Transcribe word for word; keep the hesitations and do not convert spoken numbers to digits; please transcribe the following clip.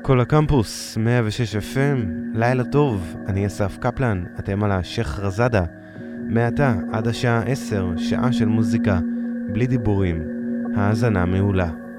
כל הקמפוס, מאה ושש אף אם, לילה טוב, אני אסף קפלן, אתם על השייח רזאדה, מעתה עד השעה עשר, שעה של מוזיקה, בלי דיבורים, האזנה מעולה.